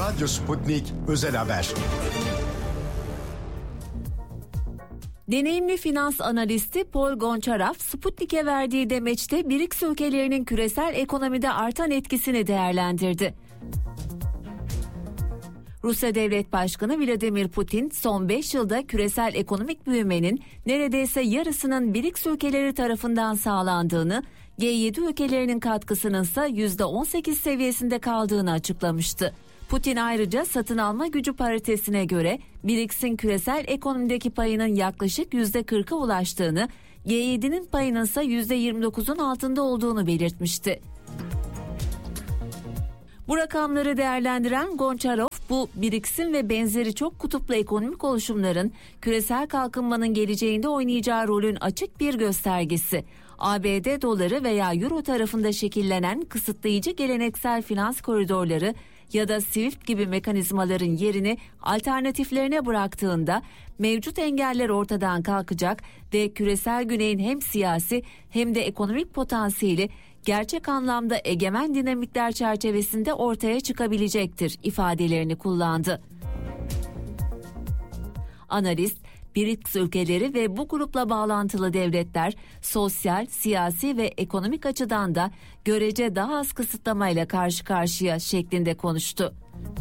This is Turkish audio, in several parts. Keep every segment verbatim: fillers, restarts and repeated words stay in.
Radyo Sputnik Özel Haber. Deneyimli finans analisti Paul Gonçarov, Sputnik'e verdiği demeçte B R I C S ülkelerinin küresel ekonomide artan etkisini değerlendirdi. Rusya Devlet Başkanı Vladimir Putin, son beş yılda küresel ekonomik büyümenin neredeyse yarısının B R I C S ülkeleri tarafından sağlandığını, G yedi ülkelerinin katkısının ise yüzde on sekiz seviyesinde kaldığını açıklamıştı. Putin ayrıca satın alma gücü paritesine göre B R I C S'in küresel ekonomideki payının yaklaşık yüzde kırka ulaştığını, G yedi'nin payının ise yüzde yirmi dokuzun altında olduğunu belirtmişti. Bu rakamları değerlendiren Gonçarov, bu B R I C S'in ve benzeri çok kutuplu ekonomik oluşumların küresel kalkınmanın geleceğinde oynayacağı rolün açık bir göstergesi. A B D doları veya euro tarafında şekillenen kısıtlayıcı geleneksel finans koridorları ya da SWIFT gibi mekanizmaların yerini alternatiflerine bıraktığında mevcut engeller ortadan kalkacak ve küresel güneyin hem siyasi hem de ekonomik potansiyeli gerçek anlamda egemen dinamikler çerçevesinde ortaya çıkabilecektir ifadelerini kullandı. Analist, B R I C S ülkeleri ve bu grupla bağlantılı devletler sosyal, siyasi ve ekonomik açıdan da görece daha az kısıtlamayla karşı karşıya şeklinde konuştu.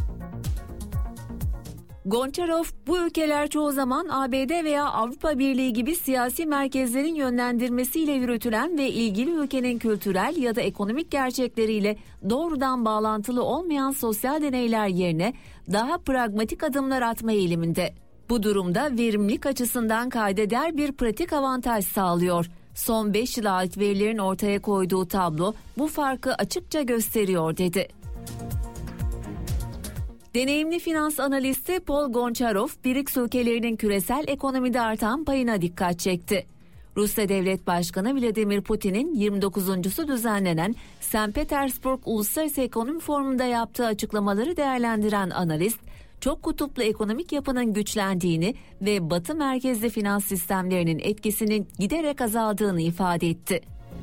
Gonçarov, bu ülkeler çoğu zaman A B D veya Avrupa Birliği gibi siyasi merkezlerin yönlendirmesiyle yürütülen ve ilgili ülkenin kültürel ya da ekonomik gerçekleriyle doğrudan bağlantılı olmayan sosyal deneyler yerine daha pragmatik adımlar atma eğiliminde. Bu durumda verimlilik açısından kaydeder bir pratik avantaj sağlıyor. Son beş yıla ait verilerin ortaya koyduğu tablo bu farkı açıkça gösteriyor dedi. Deneyimli finans analisti Paul Gonçarov, B R I C S ülkelerinin küresel ekonomide artan payına dikkat çekti. Rusya Devlet Başkanı Vladimir Putin'in yirmi dokuzuncusu düzenlenen Sankt Petersburg Uluslararası Ekonomi Forumu'nda yaptığı açıklamaları değerlendiren analist, çok kutuplu ekonomik yapının güçlendiğini ve Batı merkezli finans sistemlerinin etkisinin giderek azaldığını ifade etti.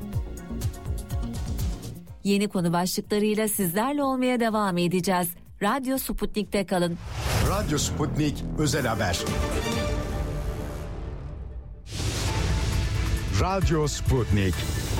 Yeni konu başlıklarıyla sizlerle olmaya devam edeceğiz. Radyo Sputnik'te kalın. Radyo Sputnik Özel Haber. Radyo Sputnik.